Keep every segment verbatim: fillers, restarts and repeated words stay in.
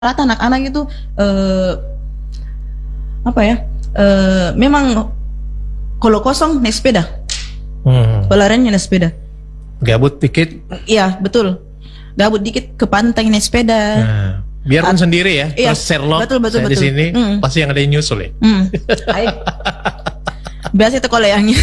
rata anak-anak itu eh, apa ya eh, memang kalau kosong naik sepeda, hmm. pelariannya naik sepeda. Gabut dikit? Iya betul, gabut dikit ke pantai naik sepeda. Nah, biarpun At- sendiri ya, iya, terus Sherlock betul, betul, saya betul. di sini mm. pasti yang ada yang nyusul ya. Mm. Biasa itu kalau yang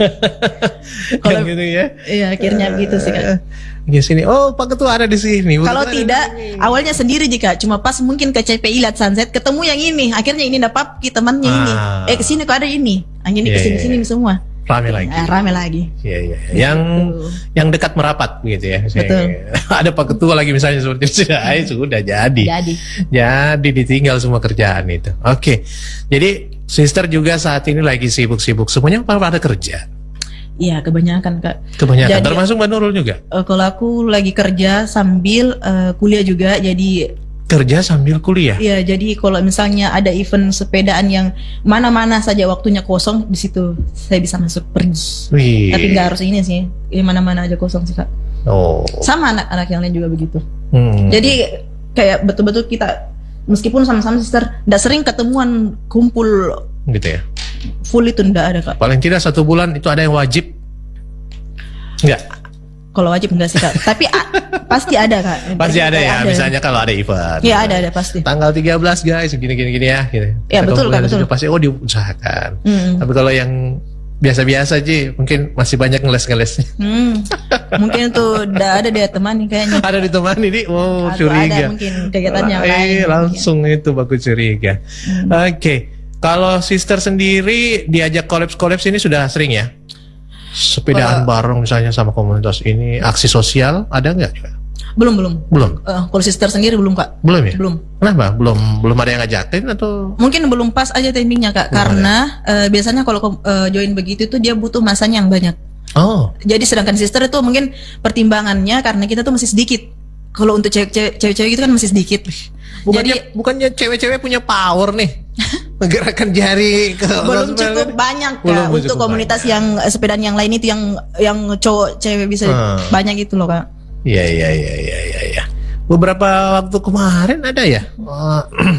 kalau gitu ya. Iya akhirnya uh, gitu sih Kak. Di sini, oh Pak Ketua ada di sini. Kalau tidak, awalnya sendiri jika cuma pas mungkin ke C P I lihat sunset, ketemu yang ini, akhirnya ini dapat kita temannya ah. ini. Eh kesini kok ada ini, ini yeah, kesini sini yeah. semua. Rame lagi. Nah, rame lagi. Iya iya. Yang Betul. yang dekat merapat gitu ya. Betul. Ada Pak Ketua lagi misalnya seperti itu sudah, hmm. sudah jadi. Jadi. Jadi ditinggal semua kerjaan itu. Oke. Okay. Jadi Sister juga saat ini lagi sibuk-sibuk. Semuanya pada kerja. Iya kebanyakan Kak. Kebanyakan. Jadi, termasuk Mbak Nurul juga. Uh, kalau aku lagi kerja sambil uh, kuliah juga, jadi kerja sambil kuliah. Iya, jadi kalau misalnya ada event sepedaan yang mana-mana saja waktunya kosong, di situ saya bisa masuk pergi. Wih. Tapi nggak harus ini sih, ini mana-mana aja kosong sih Kak. Oh. Sama anak-anak yang lain juga begitu. Hmm. Jadi kayak betul-betul kita meskipun sama-sama sister, nggak sering ketemuan kumpul. Gitu ya. Full itu nggak ada Kak. Paling tidak satu bulan itu ada yang wajib. Enggak. Kalau wajib enggak sih Kak. Tapi a- pasti ada Kak. Pasti ada ya. Ada. Misalnya kalau ada event. Iya ada ada pasti. Tanggal tiga belas guys, gini-gini gini ya. Gitu. Iya betul Kak betul. Pasti oh diusahakan. Hmm. Tapi kalau yang biasa-biasa aja mungkin masih banyak ngeles-ngelesnya. Hmm. Mungkin tuh udah ada dia temani kayaknya. Ada ditemani nih. Oh Atau curiga. Ada mungkin kegiatannya eh, lain. Langsung mungkin. Itu bagus curiga. Hmm. Oke. Okay. Kalau Sister sendiri diajak kolaps-kolaps ini sudah sering ya? Sepedaan uh, bareng misalnya sama komunitas ini, aksi sosial ada nggak? Belum belum. Belum. Uh, kalau Sister sendiri belum Kak. Belum ya? Belum. Kenapa? Belum belum ada yang ngajakin atau? Mungkin belum pas aja timingnya Kak. Belum karena uh, biasanya kalau uh, join begitu itu dia butuh masanya yang banyak. Oh. Jadi sedangkan Sister itu mungkin pertimbangannya karena kita tuh masih sedikit. Kalau untuk cewek-cewek itu kan masih sedikit. Bukannya, Jadi bukannya cewek-cewek punya power nih menggerakkan jari ke belum cukup banyak Kak. Belum untuk komunitas banyak. Yang sepedaan yang lain itu yang yang cowok cewek bisa hmm. banyak itu loh Kak. Iya iya iya iya iya ya. Beberapa waktu kemarin ada ya uh,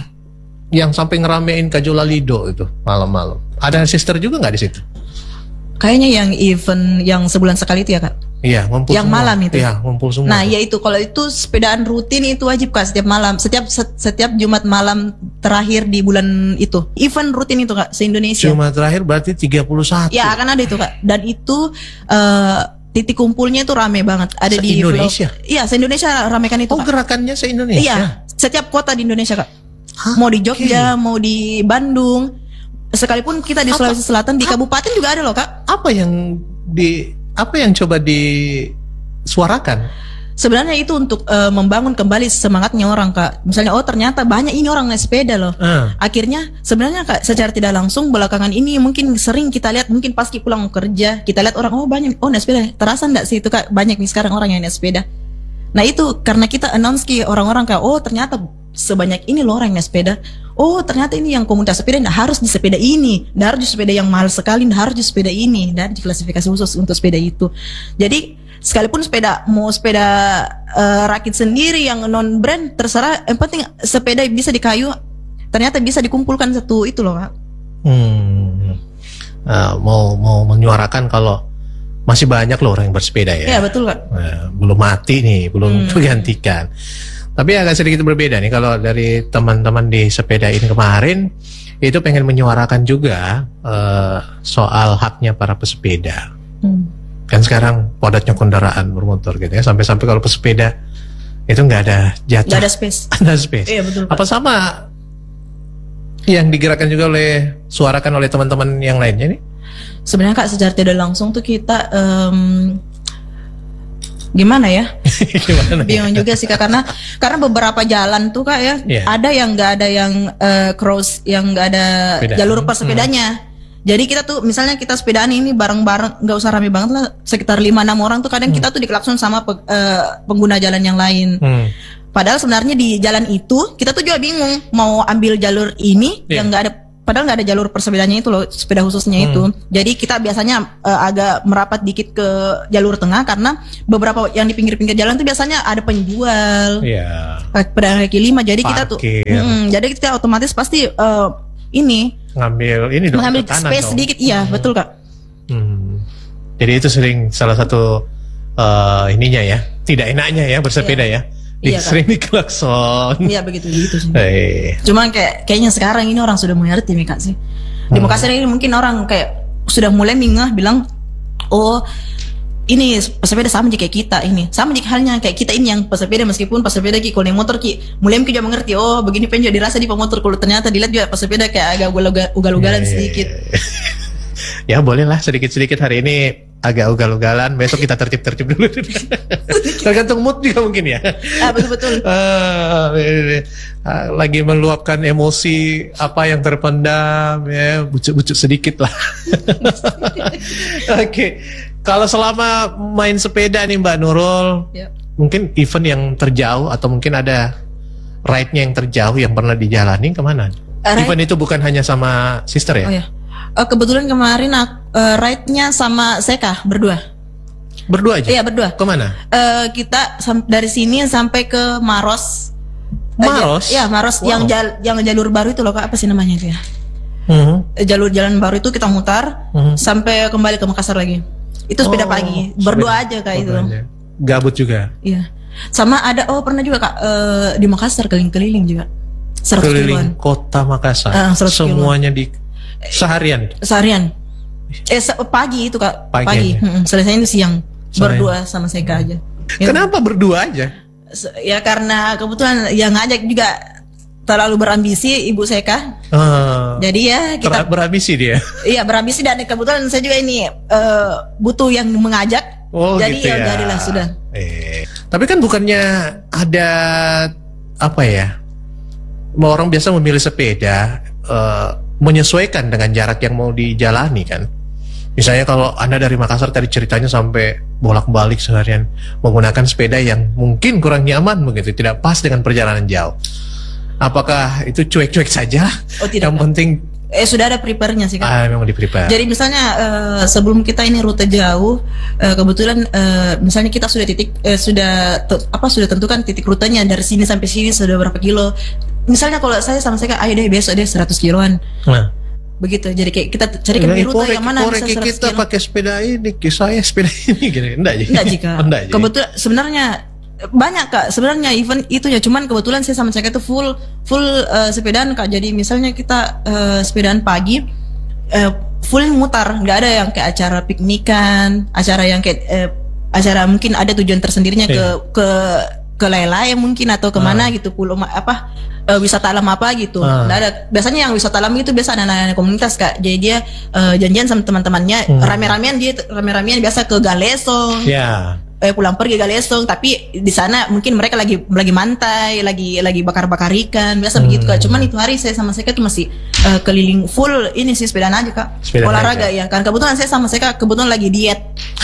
yang sampai ngeramein Kajula Lido itu malam-malam. Ada Sister juga nggak di situ? Kayaknya yang event yang sebulan sekali itu ya Kak. Iya, ngumpul yang semua. Malam itu. Iya, ngumpul semua. Nah, ya itu kalau itu sepedaan rutin itu wajib Kak setiap malam, setiap setiap Jumat malam terakhir di bulan itu. Event rutin itu Kak se-Indonesia. Jumat terakhir berarti tiga puluh satu. Ya, akan ada itu Kak. Dan itu uh, titik kumpulnya itu rame banget. Ada di Indonesia. Iya, se-Indonesia ramekan itu. Oh, Kak. Gerakannya se-Indonesia. Iya, setiap kota di Indonesia Kak. Hah? Mau di Jogja, okay. mau di Bandung. Sekalipun kita di apa? Sulawesi Selatan di apa? Kabupaten juga ada loh Kak. Apa yang di apa yang coba di suarakan? Sebenarnya itu untuk uh, membangun kembali semangatnya orang Kak. Misalnya oh ternyata banyak ini orang naik sepeda loh. Uh. Akhirnya sebenarnya Kak secara tidak langsung belakangan ini mungkin sering kita lihat mungkin pas kita pulang kerja kita lihat orang oh banyak oh naik sepeda. Terasa enggak sih itu Kak banyak nih sekarang orang yang naik sepeda. Nah itu karena kita announce ke orang-orang Kak oh ternyata sebanyak ini loh orang yang naik sepeda. Oh ternyata ini yang komunitas sepeda nggak harus di sepeda ini, nggak harus di sepeda yang mahal sekali, nggak harus di sepeda ini dan diklasifikasi khusus untuk sepeda itu. Jadi sekalipun sepeda mau sepeda uh, rakit sendiri yang non brand terserah, yang penting sepeda bisa di kayu, ternyata bisa dikumpulkan satu itu loh Kak. Hmm, uh, mau mau menyuarakan kalau masih banyak loh orang yang bersepeda ya. Iya betul Kak. Uh, belum mati nih, belum hmm. tergantikan. Tapi agak sedikit berbeda nih kalau dari teman-teman di sepeda ini kemarin itu pengen menyuarakan juga uh, soal haknya para pesepeda. Hmm. Kan sekarang padatnya kendaraan bermotor gitu ya sampai-sampai kalau pesepeda itu nggak ada jatah. Nggak ada space. Ada space. Iya betul. Apa sama yang digerakkan juga oleh suarakan oleh teman-teman yang lainnya nih? Sebenarnya Kak secara tidak langsung tuh kita um, gimana ya? Gimana? Bingung juga sih Kak karena karena beberapa jalan tuh Kak ya yeah. ada yang nggak ada yang uh, cross yang nggak ada Sepeda. Jalur pesepedanya. Hmm. Jadi kita tuh misalnya kita sepedaan ini bareng-bareng nggak usah rame banget lah sekitar lima enam orang tuh kadang hmm. kita tuh diklakson sama pe, uh, pengguna jalan yang lain. Hmm. Padahal sebenarnya di jalan itu kita tuh juga bingung mau ambil jalur ini yeah. yang nggak ada padahal nggak ada jalur persepedanya itu loh, sepeda khususnya Hmm. itu. Jadi kita biasanya eh, agak merapat dikit ke jalur tengah karena beberapa yang di pinggir-pinggir jalan tuh biasanya ada penjual, Iya. pedagang kaki lima. Jadi kita tuh, Parkir. mm, jadi kita otomatis pasti eh, ini Ngambil ini dong. mengambil ke kanan space dong. sedikit, iya betul kak. Hmm. Jadi itu sering salah satu eh, ininya ya, tidak enaknya ya bersepeda ya. Di, Iya, Kak. sering diklakson. Iya begitu gitu sih. Eh, Cuman kayak kayaknya sekarang ini orang sudah mengerti nih kak sih. Di Hmm. Makassar ini mungkin orang kayak sudah mulai mingah bilang, oh ini pesepeda sama aja kayak kita ini, sama aja halnya kayak kita ini yang pesepeda, meskipun pesepeda ki kalau naik motor ki mulai mungkin juga mengerti, oh begini pengen juga dirasa di pemotor, kalau ternyata dilihat juga pesepeda kayak agak ugal- ugal-ugalan iya, iya, sedikit. iya. Ya boleh lah sedikit-sedikit hari ini agak ugal-ugalan, besok kita tertib-tertib dulu. Tergantung mood juga mungkin ya. Ah betul-betul. Ah, ini, ah, lagi meluapkan emosi apa yang terpendam ya, bucuk-bucuk sedikit lah. Oke, kalau selama main sepeda nih Mbak Nurul, Ya. mungkin event yang terjauh atau mungkin ada ride-nya yang terjauh yang pernah dijalani kemana? Uh, ride- Event itu bukan hanya sama sister ya? Oh ya. Eh, kebetulan kemarin aku, eh, ride-nya sama Seka berdua. Berdua aja? Iya berdua. Kemana? Eh, kita sam- dari sini sampai ke Maros. Eh, Maros? ja- Iya Maros, Wow. yang jal- yang jalur baru itu loh kak, apa sih namanya itu ya? Mhm. Eh, jalur jalan baru itu kita mutar Mhm. sampai kembali ke Makassar lagi. Itu sepeda Oh, pagi, berdua sepeda. aja kak itu. Berdua aja. Gabut juga. Iya. Sama ada oh pernah juga kak eh, di Makassar keliling-keliling juga. seratus kiloan Keliling kota Makassar. Ah, seratus kiloan. Semuanya di seharian itu. seharian. Eh se- pagi itu kak, Pagi pagi. aja. Mm-mm, selesainya itu siang. Sore. Berdua sama Seka aja. Ya. Kenapa berdua aja? Se- Ya karena kebetulan yang ngajak juga terlalu berambisi Ibu Seka. Ah, Jadi ya kita ter- berambisi dia. iya berambisi, dan kebetulan saya juga ini eh, butuh yang mengajak. Oh Jadi gitu ya ya. jadilah sudah. Eh, tapi kan bukannya ada apa ya? Orang biasa memilih sepeda eh, menyesuaikan dengan jarak yang mau dijalani kan. Misalnya kalau Anda dari Makassar tadi ceritanya sampai bolak-balik seharian menggunakan sepeda yang mungkin kurang nyaman begitu, tidak pas dengan perjalanan jauh. Apakah itu cuek-cuek saja? Oh tidak. Yang Kak. penting Eh sudah ada prepare-nya sih Kak. ah, memang di-prepare. Jadi misalnya eh, sebelum kita ini rute jauh, eh, kebetulan eh, misalnya kita sudah titik eh, sudah te- apa sudah tentukan titik rutenya dari sini sampai sini sudah berapa kilo. Misalnya kalau saya sama saya ayo deh besok deh seratus kiloan. Nah, Begitu. Jadi kayak kita carikan Nah, di rute korek- yang mana korek bisa seratus kita kilo. pakai sepeda ini, ki saya sepeda ini gitu. Enggak aja. Enggak jika. Enggak aja. Kebetulan sebenarnya banyak Kak, sebenarnya event itu ya, cuman kebetulan saya sama saya itu full full eh, sepedaan Kak. Jadi misalnya kita eh, sepedaan pagi eh, full mutar, nggak ada yang kayak acara piknikan, acara yang kayak eh, acara mungkin ada tujuan tersendirinya ke Iya. ke ke Laylayan mungkin atau kemana Ah. gitu, pulau ma- apa eh, wisata alam apa gitu. Ah. Nggak ada. Biasanya yang wisata alam itu biasa anak-anak komunitas Kak. Jadi dia eh, janjian sama teman-temannya, Hmm. rame-ramean dia rame-ramean biasa ke Galesong. Ya. Eh, pulang pergi Galesong, tapi di sana mungkin mereka lagi lagi mantai, lagi lagi bakar-bakar ikan, biasa Hmm. begitu Kak. Cuman itu hari saya sama Seka tuh masih eh, keliling full ini sih sepedaan aja Kak. Sepedaan Olahraga aja. ya, kan kebetulan saya sama Seka kebetulan lagi diet.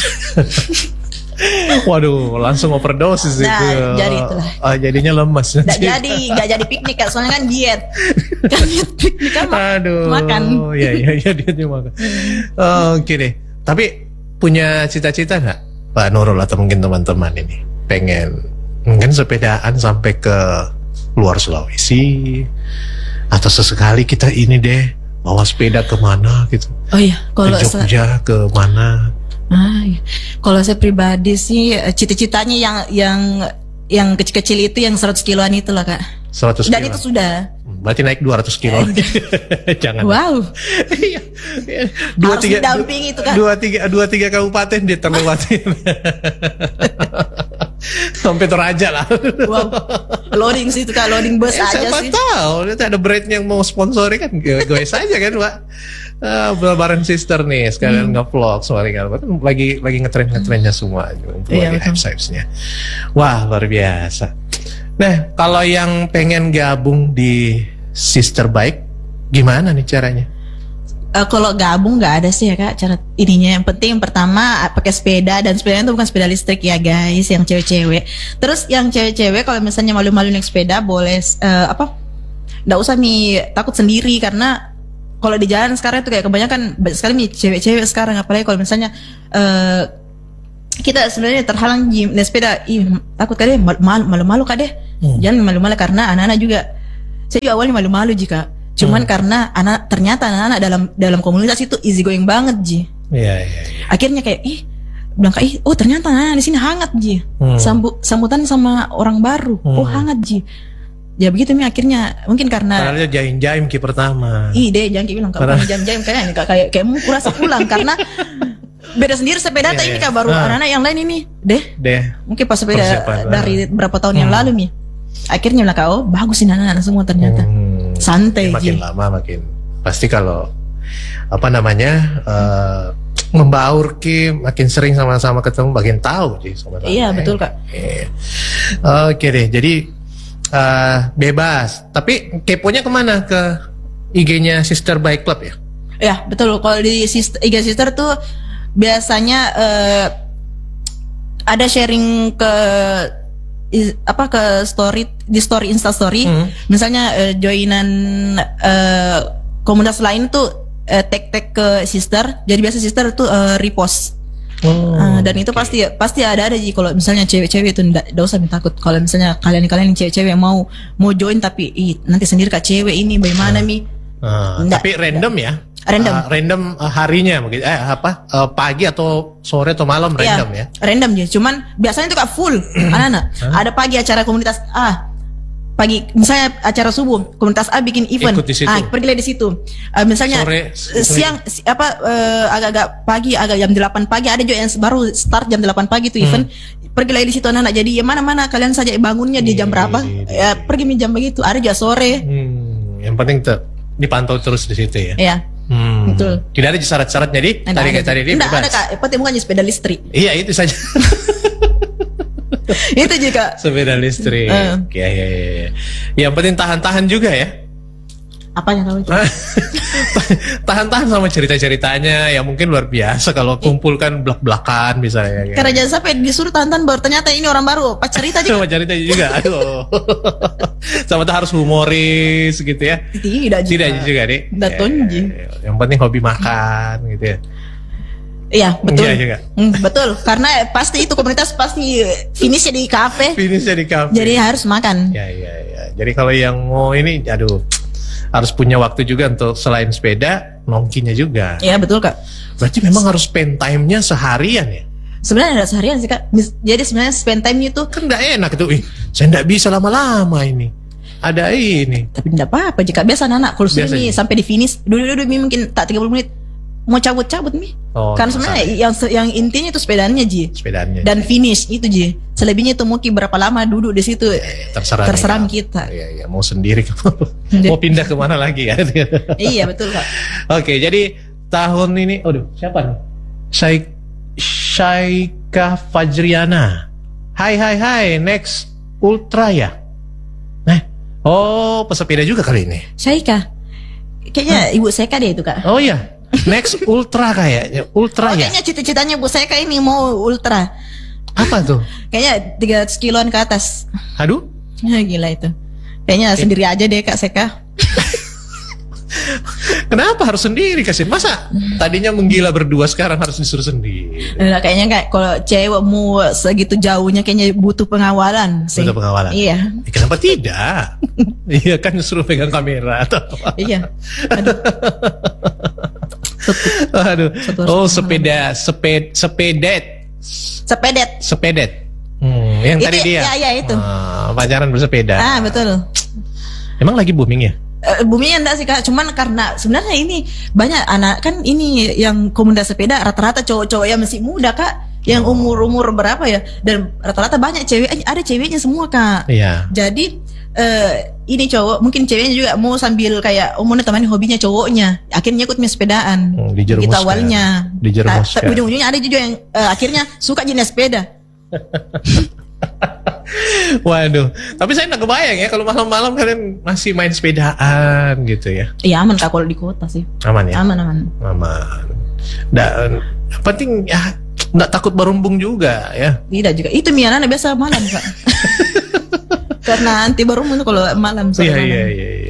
Waduh, langsung overdosis Nah, itu. jadi itulah. Ah, jadinya lemas. Nggak jadi, nggak jadi piknik Kak, soalnya kan diet. Kan diet piknik kan mak- Aduh. makan. Iya, iya, iya, dia makan. Oke deh. Tapi punya cita-cita nggak Pak Nurul atau mungkin teman-teman ini pengen mungkin sepedaan sampai ke luar Sulawesi atau sesekali kita ini deh bawa sepeda kemana gitu, Oh iya, ke kalau sa- Jogja ke mana? Ah, iya. Kalau saya pribadi sih eh, cita-citanya yang yang yang kecil-kecil itu yang seratus kiloan itu lah Kak. seratus Dan kilo. itu sudah. Berarti naik dua ratus kilo. Jangan. Wow. Iya. Dua Harus tiga didampingi itu kan. Dua tiga dua tiga kabupaten dia terlewatin. Sampai Toraja lah. Wow. Loading sih itu Kak, loading bus Eh, aja siapa sih. tahu nanti ada brand yang mau sponsori kan gue gue saja kan Pak. Ah, bareng sister nih sekalian Hmm. nge-vlog sekali kan lagi lagi ngetren ngetrennya semua Iya, lagi betul. hype-hypesnya. Wah luar biasa. Nah kalau yang pengen gabung di Sister Bike gimana nih caranya? Eh, kalau gabung nggak ada sih ya Kak cara ininya. Yang penting pertama eh, pakai sepeda, dan sepeda itu bukan sepeda listrik ya guys, yang cewek-cewek. Terus yang cewek-cewek kalau misalnya malu-malu naik sepeda boleh eh, apa? Nggak usah nih takut sendiri, karena kalau di jalan sekarang itu kayak kebanyakan banyak sekali nih cewek-cewek sekarang, apalagi kalau misalnya eh kita sebenarnya terhalang di naik sepeda, ih takut kade, malu malu kade, hmm. jangan malu-malu karena anak-anak juga, saya juga awalnya malu-malu jika, cuman hmm. karena anak ternyata anak-anak dalam dalam komunitas itu easy going banget ji, iya iya. akhirnya kayak ih bilang kayak ih oh ternyata anak di sini hangat ji, hmm. Sambu, sambutan sama orang baru, hmm. oh hangat ji. Ya begitu mi akhirnya mungkin karena karena jaim-jaim ki pertama. Ih deh jangan kayak bilang kalau jaim-jaim kayak kayak kayak kayak mau kurasa pulang karena beda sendiri sepeda yeah, ini yeah. Kak baru ah. anak-anak yang lain ini deh. Deh. Mungkin pas sepeda dari berapa tahun hmm. yang lalu mi. Akhirnya bilang oh bagus ini anak-anak semua ternyata. Hmm. Santai ya, makin ji. Lama makin pasti kalau apa namanya uh, membaur ki makin sering sama-sama ketemu makin tahu sih sama-sama. Iya betul Kak. Yeah. Oke deh jadi Uh, bebas, tapi keponya kemana ke I G-nya Sister Bike Club ya? Ya betul. Kalau di sister, I G Sister tuh biasanya uh, ada sharing ke is, apa ke story di story Insta Story. Hmm. Misalnya uh, joinan uh, komunitas lain tuh uh, tag-tag ke Sister. Jadi biasa Sister tuh uh, repost. Oh, uh, dan itu okay. pasti pasti ada ada sih kalau misalnya cewek-cewek itu ndak usah takut kalau misalnya kalian-kalian cewek-cewek yang mau mau join tapi ih, nanti sendiri kak cewek ini bagaimana uh, mi uh, tapi random ya random uh, random uh, harinya mungkin eh apa uh, pagi atau sore atau malam random ya, ya? Random ya cuman biasanya itu kak full anak-anak huh? Ada pagi acara komunitas A pagi misalnya acara subuh komunitas A bikin event ah pergilah di situ uh, misalnya sore, siang si, apa uh, agak-agak pagi agak jam delapan pagi ada juga yang baru start jam delapan pagi tuh hmm. event pergilah di situ anak-anak jadi ya mana-mana kalian saja bangunnya di jam berapa ya pergi di jam begitu ada juga sore hmm, yang penting tuh dipantau terus di situ ya ya hmm. Betul tidak ada syarat-syarat jadi tadi kayak tadi ini bebas ada kak penting bukan sepeda listrik iya itu saja itu juga sepeda listrik uh. ya, ya, ya. Yang penting tahan-tahan juga ya apanya kamu itu tahan-tahan sama cerita-ceritanya yang mungkin luar biasa kalau kumpul kan belak-belakan misalnya karena jangan sampai disuruh tahan-tahan baru ternyata ini orang baru pas cerita juga sama cerita juga aduh sama harus humoris gitu ya tidak juga tidak juga nih tidak tonji ya, yang penting hobi makan gitu ya. Iya betul, iya juga. Mm, betul. Karena pasti itu komunitas pasti finishnya di kafe. Finishnya di kafe. Jadi harus makan. Ya ya ya. Jadi kalau yang mau ini, aduh, harus punya waktu juga untuk selain sepeda, nongkinya juga. Iya betul kak. Berarti memang harus spend time-nya seharian ya? Sebenarnya ada seharian sih kak. Jadi sebenarnya spend time itu kan nggak enak itu. Ih, saya nggak bisa lama-lama ini. Ada ini. Tapi tidak apa-apa jika biasa anak kalau sudah nih sampai di finish, dulu-dulu mungkin tak tiga puluh menit. Mau cabut-cabut nih, oh, karena sebenarnya yang yang intinya itu sepedanya ji, sepedanya dan finish itu ji. Selebihnya itu mau berapa lama duduk di situ terserah, terserah kita. Iya, iya, mau sendiri mau pindah kemana lagi ya? Iya betul kak. Oke, jadi tahun ini, aduh siapa nih? Syai Syaika Fajriana. Hai hai hai, next Ultra ya? Eh, oh pesepeda juga kali ini. Syaika, kayaknya huh? Ibu Seka dia itu kak. Oh iya. Next Ultra kayaknya Ultra oh, ya kayaknya cita-citanya Bu saya kayak ini mau Ultra apa tuh kayaknya tiga ratus kiloan ke atas aduh ya, gila itu kayaknya okay. Sendiri aja deh Kak Seka. Kenapa harus sendiri kasih masa tadinya menggila berdua sekarang harus disuruh sendiri nah, kayaknya kayak kalau cewek mau segitu jauhnya kayaknya butuh pengawalan sih. Butuh pengawalan iya eh, kenapa tidak iya kan suruh pegang kamera atau apa iya aduh Aduh. Oh sepeda seped sepedet sepedet sepedet hmm, yang itu, tadi dia ya, ya, itu. Ah, pacaran bersepeda ah betul emang lagi booming ya uh, boomingnya enggak sih kak cuman karena sebenarnya ini banyak anak kan ini yang komunitas sepeda rata-rata cowok-cowok yang masih muda kak yang umur-umur berapa ya dan rata-rata banyak cewek ada ceweknya semua kak iya jadi uh, ini cowok mungkin ceweknya juga mau sambil kayak oh mau temani hobinya cowoknya akhirnya ikut sepedaan hmm, dijerumuskan kita awalnya dijerumuskan nah, ujung-ujungnya ada juga yang uh, akhirnya suka jenis sepeda. Waduh tapi saya nggak kebayang ya kalau malam-malam kalian masih main sepedaan gitu ya iya aman kak kalau di kota sih aman ya aman aman aman dan penting ya nggak takut berumbung juga ya tidak juga itu miana biasa malam kak karena anti baru kalau malam iya, iya iya iya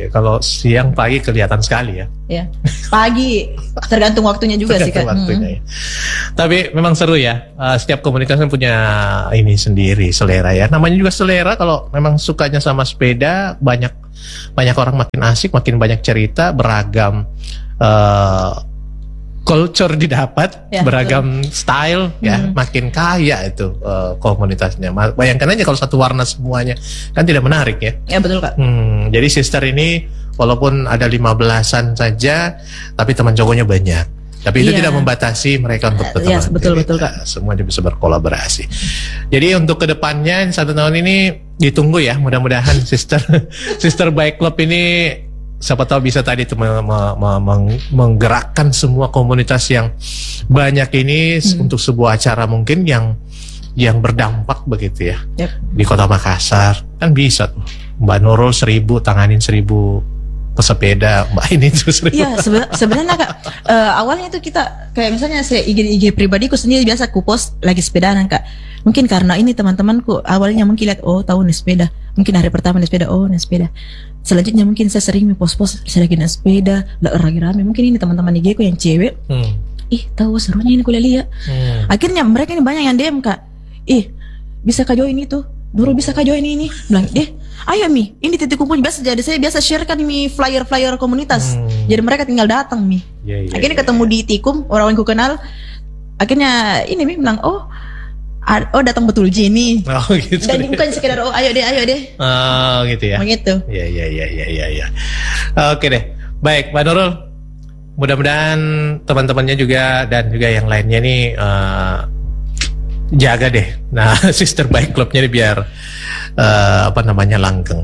kalau siang pagi kelihatan sekali ya. Ya, pagi tergantung waktunya juga sih Kak. Tergantung waktunya, Hmm. ya. Tapi memang seru ya. Uh, setiap komunitas kan punya ini sendiri selera ya. Namanya juga selera. Kalau memang sukanya sama sepeda, banyak banyak orang makin asik, makin banyak cerita, beragam uh, culture didapat, Ya, beragam style ya, Hmm. makin kaya itu uh, komunitasnya. Ma- Bayangkan aja kalau satu warna semuanya, kan tidak menarik ya. Ya betul Kak. Hmm, jadi sister ini walaupun ada lima belasan saja, tapi teman cowoknya banyak. Tapi itu Iya. tidak membatasi mereka untuk Eh, berteman. iya, betul, Jadi, betul, Kak. nah, semuanya bisa berkolaborasi. Jadi untuk kedepannya satu tahun ini ditunggu ya, mudah-mudahan sister sister bike club ini siapa tahu bisa tadi itu me- me- me- meng- menggerakkan semua komunitas yang banyak ini Hmm. untuk sebuah acara mungkin yang yang berdampak begitu ya. Yap. Di Kota Makassar kan bisa tuh Mbak Nurul seribu tanganin seribu pesepeda, Mbak ini tuh seribu. Iya sebe- sebenarnya Kak, eh, awalnya itu kita kayak misalnya saya I G I G pribadiku sendiri biasa ku post lagi sepedaan Kak. Mungkin karena ini teman-temanku awalnya mungkin lihat oh tahu naik sepeda, mungkin hari pertama naik sepeda oh naik sepeda. Selanjutnya mungkin saya sering post-post saya lagi naik sepeda, lagi rame. Mungkin ini teman-teman I G ku yang cewek, Hmm. ih tahu serunya ini kuliah lihat. Hmm. Akhirnya mereka ini banyak yang D M Kak, ih bisa Kak join itu, Nurul bisa Kak join ini, bilang eh ayo Mi, ini titik kumpul biasa jadi saya biasa share kan Mi flyer-flyer komunitas. Hmm. Jadi mereka tinggal datang Mi. Ya, ya, Akhirnya ya. ketemu di Tikum, orang yang ku kenal. Akhirnya ini Mi bilang, "Oh, ad- oh datang betul Jenny." Oh gitu. Dan deh. bukan sekedar oh ayo deh, ayo deh. Oh gitu ya. Begitu. Ya ya ya ya ya ya. Oke deh. Baik, Mbak Nurul. Mudah-mudahan teman-temannya juga dan juga yang lainnya nih eh, jaga deh. Nah, sister bike clubnya nih biar eh, apa namanya langgeng.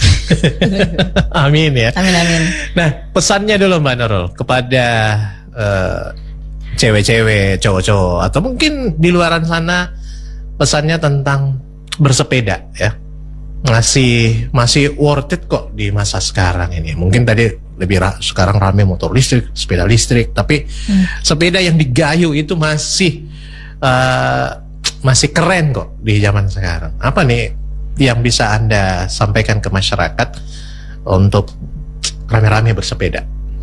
Amin ya. Amin amin. Nah, pesannya dulu Mbak Nurul kepada eh, cewek-cewek, cowok-cowok atau mungkin di luaran sana pesannya tentang bersepeda ya. Masih masih worth it kok di masa sekarang ini. Mungkin tadi lebih ra- sekarang rame motor listrik, sepeda listrik, tapi Hmm. sepeda yang digayu itu masih eh, masih keren kok di zaman sekarang. Apa nih yang bisa Anda sampaikan ke masyarakat untuk rame-rame bersepeda?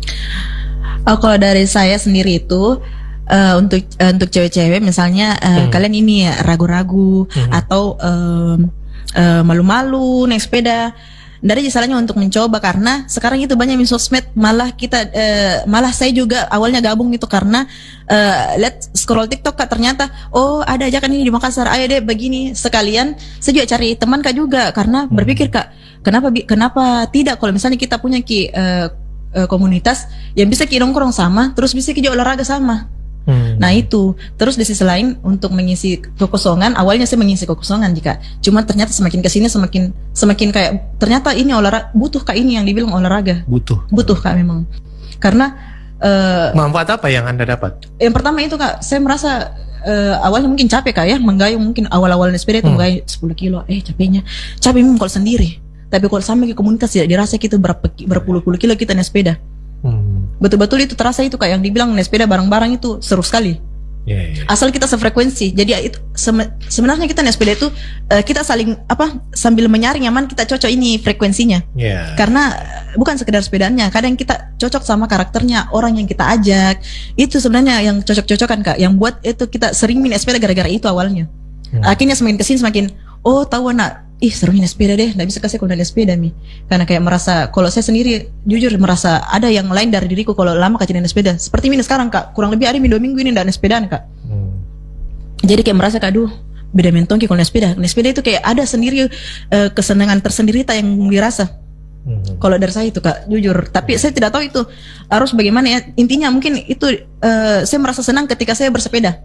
Oh, kalau dari saya sendiri itu eh, untuk eh, untuk cewek-cewek misalnya eh, Hmm. kalian ini ya ragu-ragu Hmm. atau em, eh, malu-malu naik sepeda. Dari salahnya untuk mencoba karena sekarang itu banyak di sosmed malah kita eh, malah saya juga awalnya gabung itu karena eh, lihat scroll TikTok Kak ternyata oh ada ajakan ini di Makassar ayo deh begini sekalian saya juga cari teman Kak juga karena berpikir Kak kenapa bi- kenapa tidak kalau misalnya kita punya ki eh, eh, komunitas yang bisa ki nongkrong sama terus bisa ki juga olahraga sama. Hmm. Nah itu, terus di sisi lain untuk mengisi kekosongan, awalnya saya mengisi kekosongan jika, cuma ternyata semakin kesini semakin semakin kayak ternyata ini olahraga butuh Kak ini yang dibilang olahraga, butuh. butuh Kak memang, karena eh, Manfaat apa yang Anda dapat? yang pertama itu Kak, saya merasa eh, awalnya mungkin capek Kak ya, menggayung mungkin awal-awal naik sepeda itu Hmm. menggayung sepuluh kilo, eh capeknya, capek memang kalau sendiri, tapi kalau sampai ke komunitas tidak dirasa gitu berapa berpuluh-puluh kilo kita naik sepeda. Hmm. Betul-betul itu terasa itu kayak yang dibilang naik sepeda bareng-bareng itu seru sekali. Ya, ya. Asal kita sefrekuensi. Jadi itu sem- sebenarnya kita naik sepeda itu eh, kita saling apa sambil menyaring nyaman kita cocok ini frekuensinya. Ya. Karena eh, bukan sekedar sepedanya, kadang kita cocok sama karakternya orang yang kita ajak. Itu sebenarnya yang cocok-cocokan Kak. Yang buat itu kita sering naik sepeda gara-gara itu awalnya. Hmm. Akhirnya semakin kesini semakin oh tahu anak ih serunya naik sepeda deh, nggak bisa kasih kalau naik sepeda Mi. Karena kayak merasa kalau saya sendiri jujur merasa ada yang lain dari diriku kalau lama kajian naik sepeda. Seperti ini sekarang Kak, kurang lebih ada Mi dua minggu ini nggak naik sepedaan Kak. Hmm. Jadi kayak merasa kak, aduh beda mentongki kalau naik sepeda. Naik sepeda itu kayak ada sendiri eh, kesenangan tersendiri tak yang dirasa. Hmm. Kalau dari saya itu Kak, jujur. Tapi saya tidak tahu itu harus bagaimana ya. Intinya mungkin itu eh, saya merasa senang ketika saya bersepeda.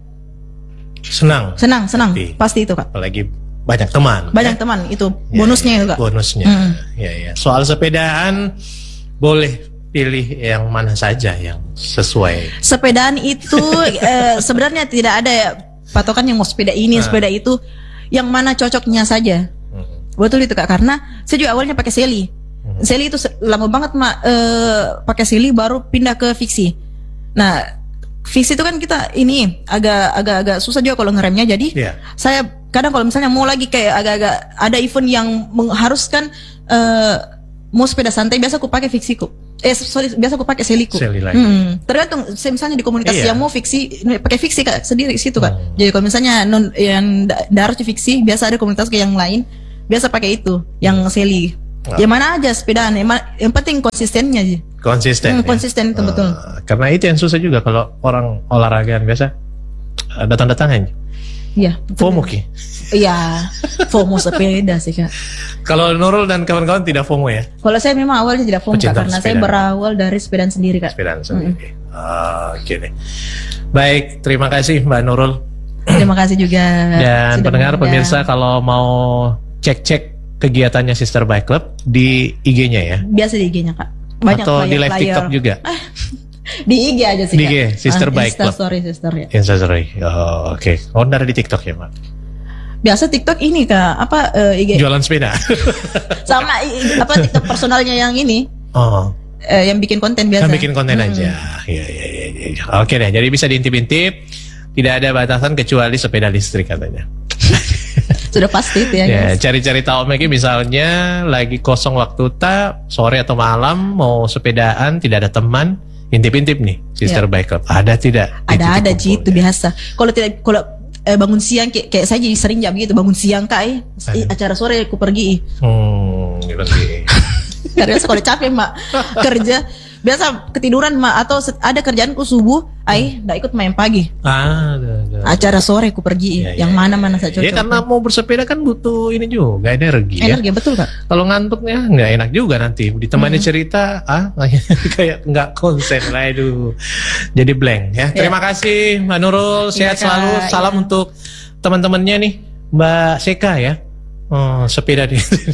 Senang. Senang, senang. Pasti. Pasti itu Kak. Apalagi banyak teman. Banyak ya? teman itu Ya, bonusnya ya, itu Kak. Bonusnya. Hmm. Ya, ya. Soal sepedaan boleh pilih yang mana saja yang sesuai. Sepedaan itu eh, sebenarnya tidak ada ya patokan yang mau sepeda ini, Ah. sepeda itu. Yang mana cocoknya saja. Hmm. Betul itu Kak, karena saya juga awalnya pakai Sally. Hmm. Sally itu se- lama banget mak eh, pakai Sally baru pindah ke Fixie. Nah, Fixie itu kan kita ini agak agak agak susah juga kalau ngeremnya. Jadi Ya. saya kadang kalau misalnya mau lagi kayak agak-agak ada event yang mengharuskan eh, mau sepeda santai biasa aku pakai fiksiku. Eh sorry, biasa aku pakai seliku. Seli lagi. Hmm. Tergantung misalnya di komunitas Iya. yang mau fiksi pakai fiksi Kak sendiri situ Kak. Hmm. Jadi kalau misalnya non yang da- darat fiksi biasa ada komunitas ke yang lain biasa pakai itu yang seli. Ah. Ya mana aja sepedaan, yang, ma- yang penting konsistennya aja. Konsisten. Hmm, konsisten itu betul. Ah, karena itu yang susah juga kalau orang olahragaan biasa ah, datang-datang aja. Iya. betul. FOMO Ki. Iya. FOMO sepeda sih Kak. Kalau Nurul dan kawan-kawan tidak FOMO ya? Kalau saya memang awalnya tidak FOMO Kak, Pecinta karena saya sepeda. berawal dari sepedaan sendiri Kak. Sepedaan sendiri. Ah, Oke deh. Baik, terima kasih Mbak Nurul. Terima kasih juga. Dan sudah pendengar mengundang. pemirsa kalau mau cek-cek kegiatannya Sister Bike Club di I G-nya ya? Biasa di I G-nya Kak. Banyak Atau di live flyer-flyer. TikTok juga? Di I G aja sih Di Kak. I G, Sister Ah, Bike Insta Club. story sister ya. Instastory. Oh, oke. Oh, dari di TikTok ya, Mbak? Biasa TikTok ini Kak, apa eh, I G Jualan sepeda. sama i- apa TikTok personalnya yang ini Oh, eh, yang bikin konten biasa. kan bikin konten Hmm. aja. Iya, iya, iya, iya. Oke deh, jadi bisa diintip-intip. Tidak ada batasan kecuali sepeda listrik katanya. Sudah pasti itu ya. Ya, guys. cari-cari tahu Megi misalnya lagi kosong waktu tak sore atau malam mau sepedaan tidak ada teman, intip-intip nih Sister Ya. Bike Club. Ada tidak? Di Ada ada titik Ci, itu kumpulnya. biasa. Kalau tidak kalau eh, bangun siang kayak, kayak saya jadi sering jam gitu bangun siang Kak eh. Aduh. acara sore aku pergi. Hmm, gitu sih. Karena biasa kalau capek mak kerja biasa ketiduran mak atau set- ada kerjaanku subuh, ai nggak ikut main pagi. Ah, ada, ada. Acara sore aku pergi, Ya, yang ya, mana ya, mana ya. saya cocok. Ya karena mau bersepeda kan butuh ini juga energi, ya. energi betul Kak. Kalau ngantuknya nggak enak juga nanti ditemani Hmm. cerita, ah kayak nggak konsen lah, aduh. Jadi blank ya. Terima kasih Mbak Nurul, sehat Iya, Kak. selalu. Salam Iya. untuk teman-temannya nih, Mbak Seka ya. Oh, sepeda di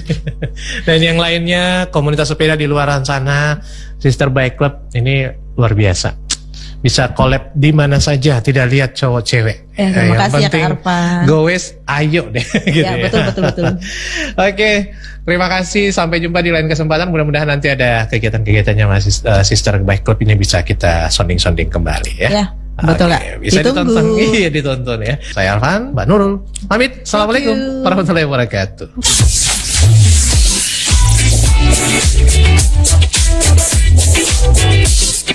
dan yang lainnya komunitas sepeda di luar sana, Sister Bike Club ini luar biasa. Bisa collab di mana saja, tidak lihat cowok cewek. Eh, terima Yang kasih ya, Kak penting Arfan. goes, ayo deh. gitu Ya, betul, betul, betul. Oke, terima kasih. Sampai jumpa di lain kesempatan. Mudah-mudahan nanti ada kegiatan-kegiatannya Mas uh, Sister Bike Club ini bisa kita sounding-sounding kembali ya. Ya, betul Oke, Kak. bisa Ditunggu. ditonton. Iya, ditonton ya. Saya Alvan, Mbak Nurul. Pamit. Assalamualaikum you. warahmatullahi wabarakatuh.